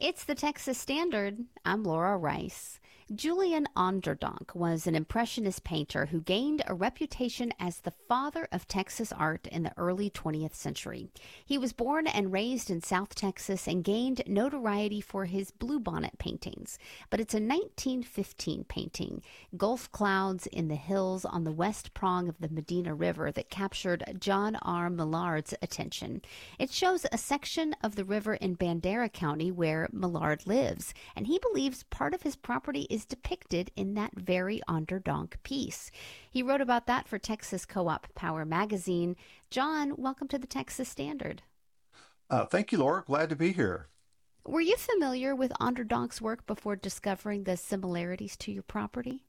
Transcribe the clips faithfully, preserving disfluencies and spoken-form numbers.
It's the Texas Standard. I'm Laura Rice. Julian Onderdonk was an Impressionist painter who gained a reputation as the father of Texas art in the early twentieth century. He was born and raised in South Texas and gained notoriety for his bluebonnet paintings. But it's a nineteen fifteen painting, Gulf Clouds in the Hills on the west prong of the Medina River, that captured John R. Millard's attention. It shows a section of the river in Bandera County where Millard lives, and he believes part of his property is depicted in that very Onderdonk piece. He wrote about that for Texas Co-op Power magazine. John, welcome to the Texas Standard. Uh, thank you, Laura. Glad to be here. Were you familiar with Onderdonk's work before discovering the similarities to your property?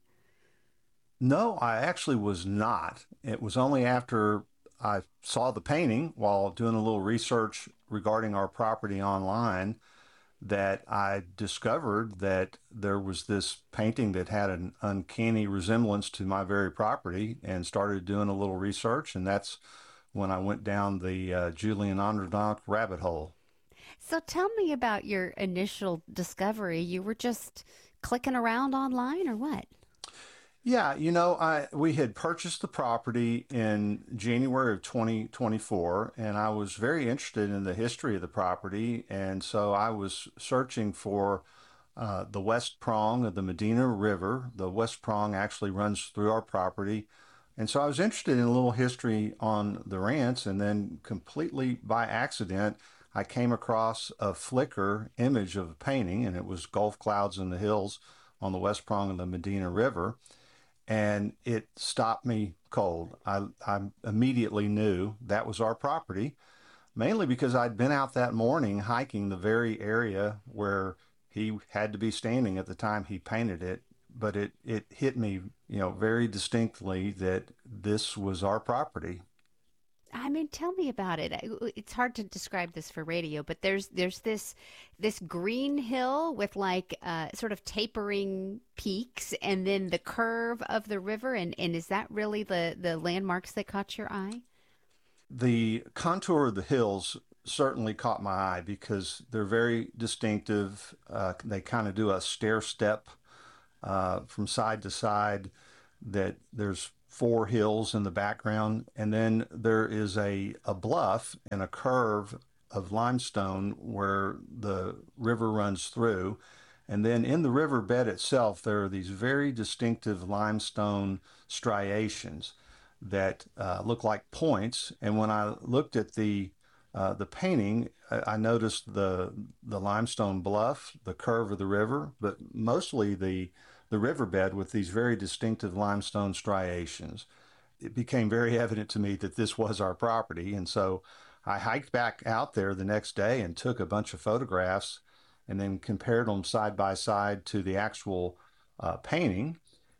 No, I actually was not. It was only after I saw the painting while doing a little research regarding our property online that I discovered that there was this painting that had an uncanny resemblance to my very property, and started doing a little research, and that's when I went down the uh, Julian Onderdonk rabbit hole. So tell me about your initial discovery. You were just clicking around online or what? Yeah, you know, I we had purchased the property in January of twenty twenty-four, and I was very interested in the history of the property, and so I was searching for uh, the west prong of the Medina River. The west prong actually runs through our property, and so I was interested in a little history on the ranch, and then completely by accident, I came across a Flickr image of a painting, and it was Gulf Clouds in the Hills on the west prong of the Medina River. And it stopped me cold. I, I immediately knew that was our property, mainly because I'd been out that morning hiking the very area where he had to be standing at the time he painted it. But it, it hit me, you know, very distinctly that this was our property. I mean, tell me about it. It's hard to describe this for radio, but there's there's this this green hill with like uh, sort of tapering peaks, and then the curve of the river. And, and is that really the, the landmarks that caught your eye? The contour of the hills certainly caught my eye because they're very distinctive. Uh, they kind of do a stair step uh, from side to side. That there's four hills in the background, and then there is a, a bluff and a curve of limestone where the river runs through. And then in the riverbed itself, there are these very distinctive limestone striations that uh, look like points. And when I looked at the uh, the painting, I, I noticed the the limestone bluff, the curve of the river, but mostly the the riverbed with these very distinctive limestone striations. It became very evident to me that this was our property. And so I hiked back out there the next day and took a bunch of photographs and then compared them side by side to the actual uh, painting.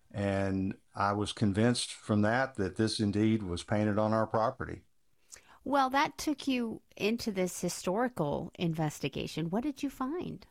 And I was convinced from that that this indeed was painted on our property. Well, that took you into this historical investigation. What did you find?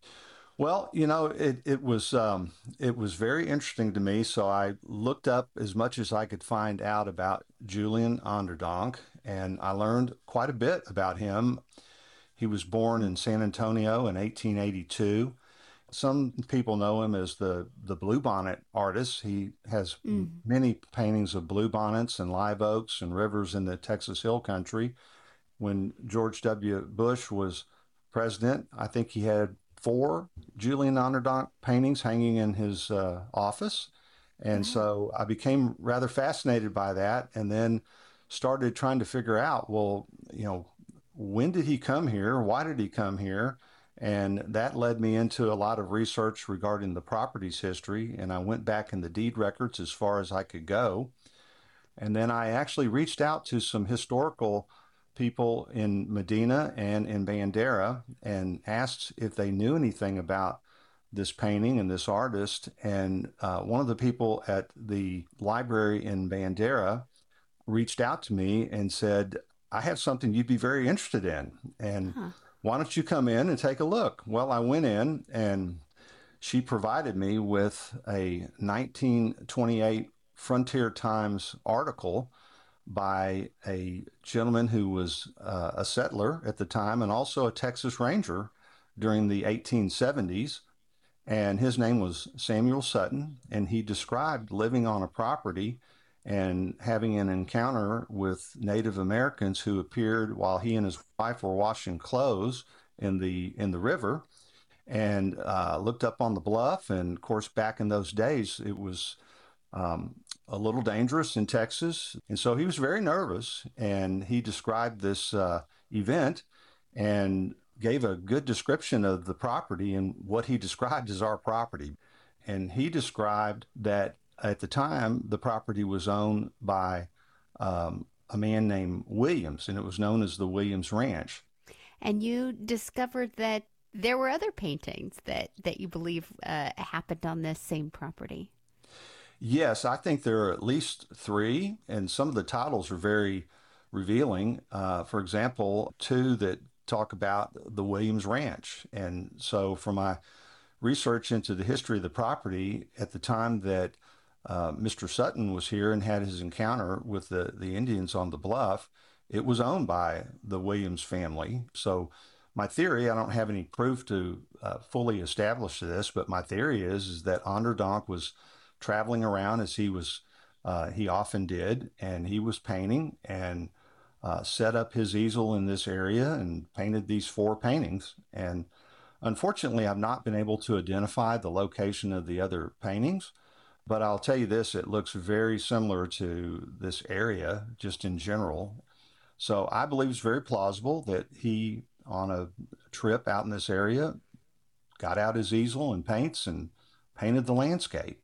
Well, you know, it, it was um, it was very interesting to me. So I looked up as much as I could find out about Julian Onderdonk, and I learned quite a bit about him. He was born in San Antonio in eighteen eighty-two. Some people know him as the, the bluebonnet artist. He has Mm. many paintings of bluebonnets and live oaks and rivers in the Texas Hill Country. When George W. Bush was president, I think he had four Julian Onderdonk paintings hanging in his uh, office. And Wow. so I became rather fascinated by that, and then started trying to figure out, well, you know, when did he come here? Why did he come here? And that led me into a lot of research regarding the property's history. And I went back in the deed records as far as I could go. And then I actually reached out to some historical people in Medina and in Bandera and asked if they knew anything about this painting and this artist. And uh, one of the people at the library in Bandera reached out to me and said, I have something you'd be very interested in. And Huh. why don't you come in and take a look? Well, I went in, and she provided me with a nineteen twenty-eight Frontier Times article by a gentleman who was uh, a settler at the time and also a Texas Ranger during the eighteen seventies, and his name was Samuel Sutton, and he described living on a property and having an encounter with Native Americans who appeared while he and his wife were washing clothes in the in the river, and uh, looked up on the bluff. And of course, back in those days, it was um, a little dangerous in Texas, and so he was very nervous. And he described this uh, event and gave a good description of the property and what he described as our property. And he described that at the time, the property was owned by um, a man named Williams, and it was known as the Williams Ranch. And you discovered that there were other paintings that, that you believe uh, happened on this same property. Yes, I think there are at least three, and some of the titles are very revealing. Uh, for example, two that talk about the Williams Ranch. And so for my research into the history of the property, at the time that uh, Mister Sutton was here and had his encounter with the, the Indians on the bluff, it was owned by the Williams family. So my theory, I don't have any proof to uh, fully establish this, but my theory is, is that Onderdonk was traveling around as he was, uh, he often did, and he was painting and uh, set up his easel in this area and painted these four paintings. And unfortunately, I've not been able to identify the location of the other paintings, but I'll tell you this, it looks very similar to this area just in general. So I believe it's very plausible that he, on a trip out in this area, got out his easel and paints and painted the landscape.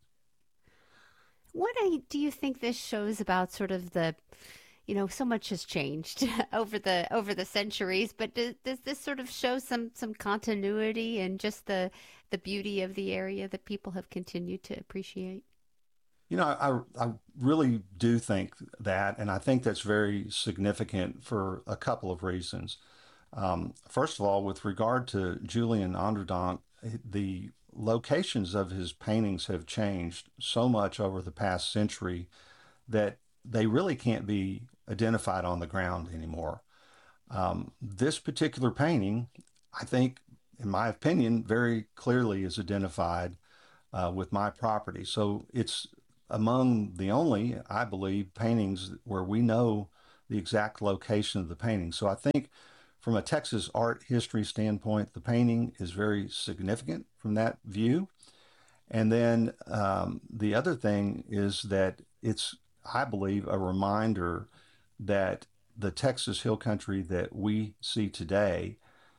What do you think this shows about sort of the, you know, so much has changed over the over the centuries, but does, does this sort of show some some continuity and just the the beauty of the area that people have continued to appreciate? You know, I, I really do think that, and I think that's very significant for a couple of reasons. Um, first of all, with regard to Julian Onderdonk, the locations of his paintings have changed so much over the past century that they really can't be identified on the ground anymore. Um, this particular painting, I think, in my opinion, very clearly is identified uh, with my property. So it's among the only, I believe, paintings where we know the exact location of the painting. So I think from a Texas art history standpoint, the painting is very significant from that view. And then um, the other thing is that it's, I believe, a reminder that the Texas Hill Country that we see today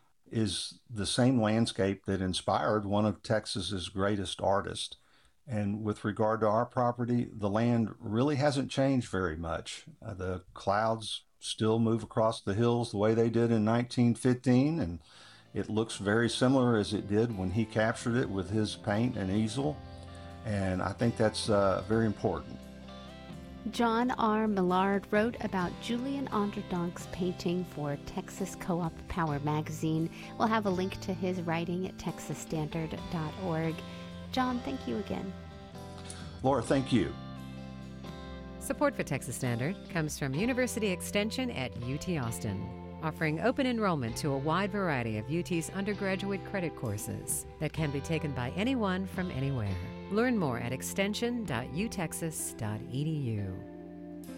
is the same landscape that inspired one of Texas's greatest artists. And with regard to our property, the land really hasn't changed very much. Uh, the clouds still move across the hills the way they did in nineteen fifteen, and it looks very similar as it did when he captured it with his paint and easel. And I think that's uh, very important. John R. Millard wrote about Julian Onderdonk's painting for Texas Co-op Power magazine. We'll have a link to his writing at texas standard dot org. John, thank you again. Laura, thank you. Support for Texas Standard comes from University Extension at U T Austin, offering open enrollment to a wide variety of U T's undergraduate credit courses that can be taken by anyone from anywhere. Learn more at extension dot u texas dot e d u.